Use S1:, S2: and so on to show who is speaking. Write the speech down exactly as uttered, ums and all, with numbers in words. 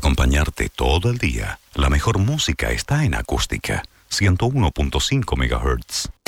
S1: acompañarte todo el día, la mejor música está en Acústica, ciento uno punto cinco megahertz.